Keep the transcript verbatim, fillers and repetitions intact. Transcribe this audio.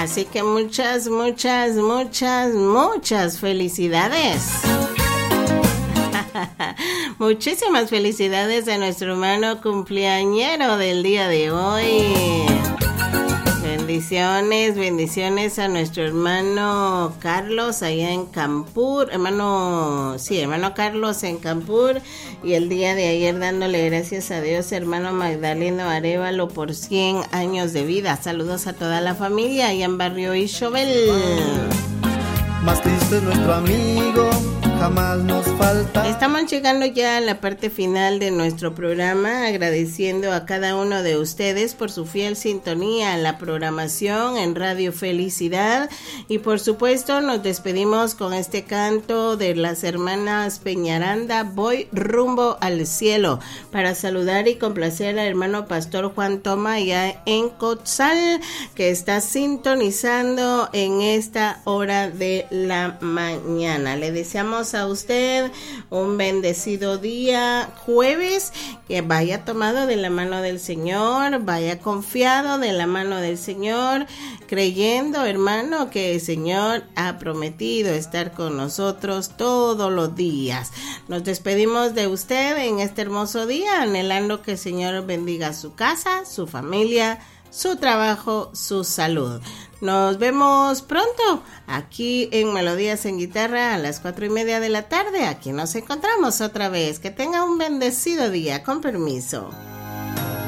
Así que muchas, muchas, muchas, muchas felicidades. Muchísimas felicidades a nuestro hermano cumpleañero del día de hoy. Bendiciones, bendiciones a nuestro hermano Carlos allá en Campur, hermano, sí, hermano Carlos en Campur, y el día de ayer dándole gracias a Dios, hermano Magdaleno Arévalo por cien años de vida. Saludos a toda la familia allá en Barrio Ixobel. Más Cristo es nuestro amigo, jamás nos falta. Estamos llegando ya a la parte final de nuestro programa, agradeciendo a cada uno de ustedes por su fiel sintonía a la programación en Radio Felicidad, y por supuesto nos despedimos con este canto de las hermanas Peñaranda, Voy rumbo al cielo, para saludar y complacer al hermano Pastor Juan Toma ya en Cotzal, que está sintonizando en esta hora de la mañana. Le deseamos a usted un bendecido día jueves, que vaya tomado de la mano del Señor, vaya confiado de la mano del Señor, creyendo, hermano, que el Señor ha prometido estar con nosotros todos los días. Nos despedimos de usted en este hermoso día, anhelando que el Señor bendiga su casa, su familia, su trabajo, su salud. Nos vemos pronto aquí en Melodías en Guitarra a las cuatro y media de la tarde. Aquí nos encontramos otra vez. Que tenga un bendecido día. Con permiso.